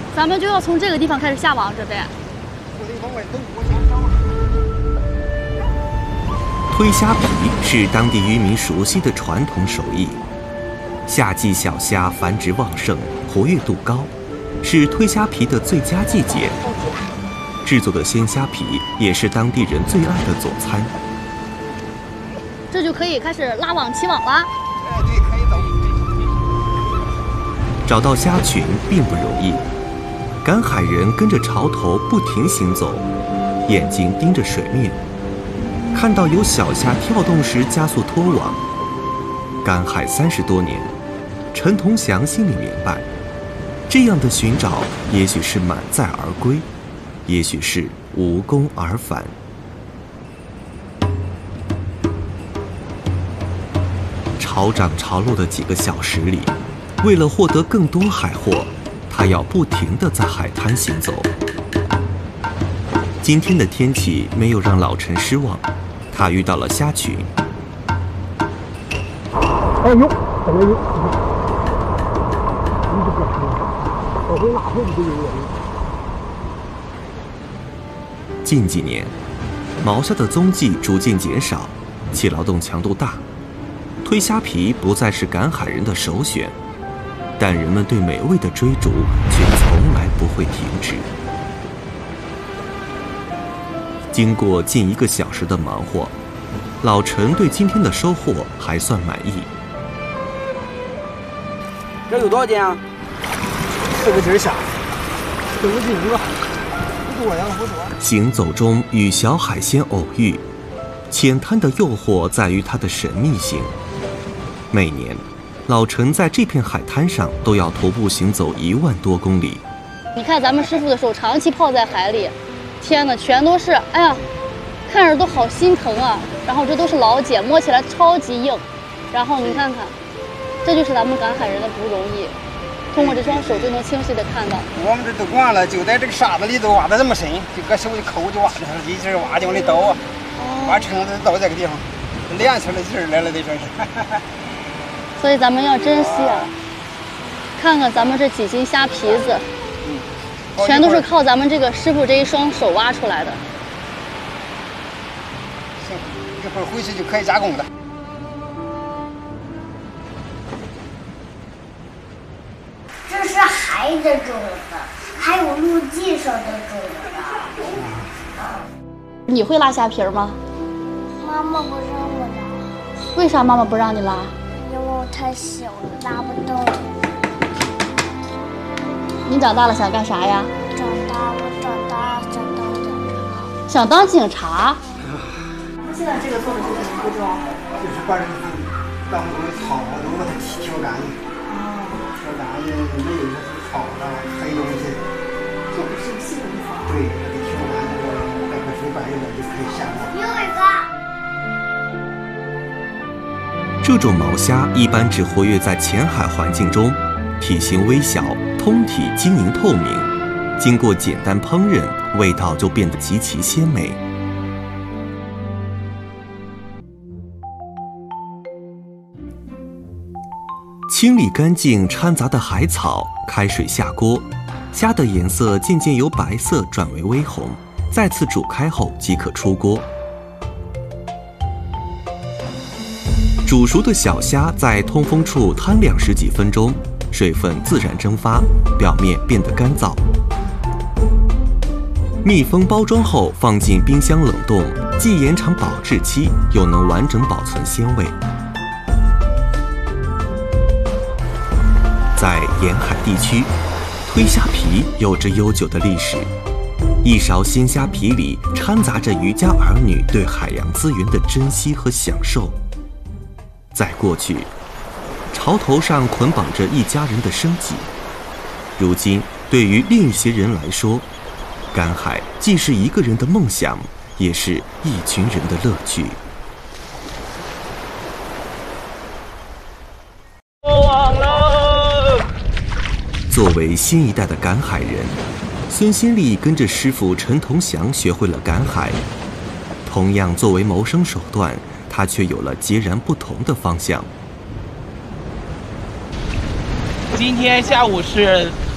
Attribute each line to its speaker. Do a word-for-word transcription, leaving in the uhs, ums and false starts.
Speaker 1: 咱们就要从这个地方开始下网，这呗。
Speaker 2: 推虾皮是当地渔民熟悉的传统手艺。夏季小虾繁殖旺盛，活跃度高，是推虾皮的最佳季节。制作的鲜虾皮也是当地人最爱的佐餐。
Speaker 1: 这就可以开始拉网起网啦。
Speaker 3: 哎，对，可以走。
Speaker 2: 找到虾群并不容易，赶海人跟着潮头不停行走，眼睛盯着水面，看到有小虾跳动时加速拖网。赶海三十多年，陈同祥心里明白，这样的寻找也许是满载而归，也许是无功而返。潮涨潮落的几个小时里，为了获得更多海货，他要不停地在海滩行走。今天的天气没有让老陈失望，他遇到了虾群。
Speaker 4: 哎呦，怎么有？你这个我会哪会不有人？
Speaker 2: 近几年，毛虾的踪迹逐渐减少，其劳动强度大，推虾皮不再是赶海人的首选，但人们对美味的追逐却从来不会停止。经过近一个小时的忙活，老陈对今天的收获还算满意。
Speaker 3: 这有多少斤啊？
Speaker 4: 四个斤虾，四个斤五个，不多呀，不多。
Speaker 2: 行走中与小海鲜偶遇，浅滩的诱惑在于它的神秘性。每年，老陈在这片海滩上都要徒步行走一万多公里。
Speaker 1: 你看咱们师傅的手长期泡在海里，天哪，全都是，哎呀，看着都好心疼啊。然后这都是老茧，摸起来超级硬。然后你看看，这就是咱们赶海人的不容易。通过这双手就能清晰地看到。
Speaker 3: 我们这都惯了，就在这个沙子里头挖的这么深，就搁手一抠就挖的，一劲挖就往里倒啊，挖撑的倒这个地方，练出来劲儿来了，得说是。
Speaker 1: 所以咱们要珍惜啊！看看咱们这几斤虾皮子，嗯，全都是靠咱们这个师傅这一双手挖出来的。
Speaker 3: 行，一会儿回去就可以加工了。
Speaker 5: 这是海的种子，还有陆地上的种子。
Speaker 1: 你会拉虾皮吗？
Speaker 5: 妈妈不让我拉。
Speaker 1: 为啥妈妈不让你拉？
Speaker 5: 因为我太小了，拉不动。
Speaker 1: 你长大了想干啥呀？
Speaker 5: 长大，我长大想当警察。
Speaker 1: 想当警察？
Speaker 6: 现在这个做的是什么步骤？
Speaker 3: 就是把这个当中的草都把它挑干净。挑干净，没有那草了，黑东西。
Speaker 6: 这不是细工草。
Speaker 3: 对，给挑干净了，把个水白了就可以下网。
Speaker 5: 有一个。
Speaker 2: 这种毛虾一般只活跃在浅海环境中，体型微小，通体晶莹透明，经过简单烹饪，味道就变得极其鲜美。清理干净掺杂的海草，开水下锅，虾的颜色渐渐由白色转为微红，再次煮开后即可出锅。煮熟的小虾在通风处摊晾十几分钟，水分自然蒸发，表面变得干燥。密封包装后放进冰箱冷冻，既延长保质期，又能完整保存鲜味。在沿海地区，推虾皮有着悠久的历史。一勺鲜虾皮里掺杂着渔家儿女对海洋资源的珍惜和享受。在过去，潮头上捆绑着一家人的生计。如今，对于另一些人来说，赶海既是一个人的梦想，也是一群人的乐趣。
Speaker 4: 落网了！
Speaker 2: 作为新一代的赶海人，孙新丽跟着师傅陈同祥学会了赶海。同样作为谋生手段，他却有了截然不同的方向。
Speaker 7: 今天下午是